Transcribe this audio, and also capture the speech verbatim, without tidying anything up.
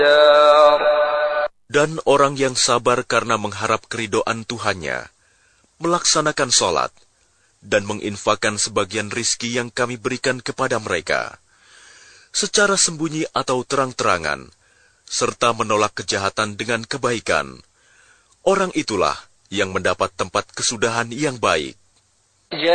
Dan orang yang sabar karena mengharap keridhaan Tuhannya, melaksanakan sholat, dan menginfakkan sebagian rizki yang kami berikan kepada mereka, secara sembunyi atau terang-terangan, serta menolak kejahatan dengan kebaikan, orang itulah yang mendapat tempat kesudahan yang baik.